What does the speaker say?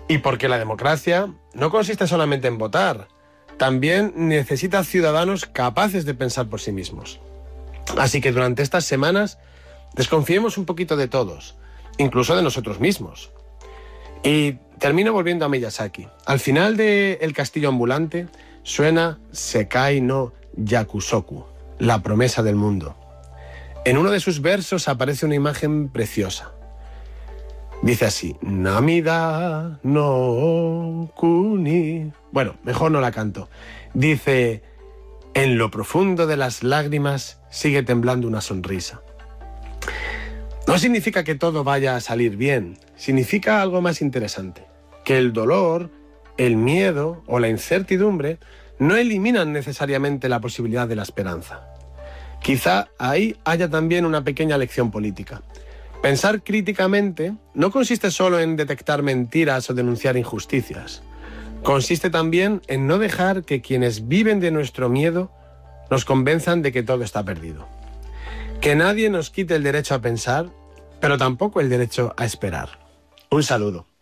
Y porque la democracia no consiste solamente en votar, también necesita ciudadanos capaces de pensar por sí mismos. Así que durante estas semanas desconfiemos un poquito de todos, incluso de nosotros mismos. Y termino volviendo a Miyazaki. Al final de El castillo ambulante suena Sekai no Yakusoku, la promesa del mundo. En uno de sus versos aparece una imagen preciosa. Dice así: Namida no kuni. Bueno, mejor no la canto. Dice: en lo profundo de las lágrimas sigue temblando una sonrisa. No significa que todo vaya a salir bien, significa algo más interesante, que el dolor, el miedo o la incertidumbre no eliminan necesariamente la posibilidad de la esperanza. Quizá ahí haya también una pequeña lección política. Pensar críticamente no consiste solo en detectar mentiras o denunciar injusticias. Consiste también en no dejar que quienes viven de nuestro miedo nos convenzan de que todo está perdido. Que nadie nos quite el derecho a pensar, pero tampoco el derecho a esperar. Un saludo.